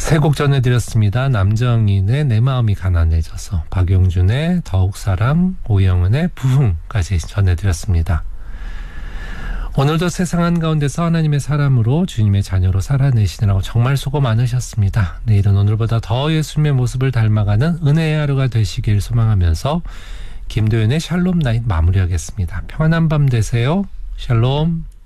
세 곡 전해드렸습니다. 남정인의 내 마음이 가난해져서, 박용준의 더욱 사랑, 오영은의 부흥까지 전해드렸습니다. 오늘도 세상 한가운데서 하나님의 사람으로 주님의 자녀로 살아내시느라고 정말 수고 많으셨습니다. 내일은 오늘보다 더 예수님의 모습을 닮아가는 은혜의 하루가 되시길 소망하면서 김도연의 샬롬 나잇 마무리하겠습니다. 평안한 밤 되세요. 샬롬.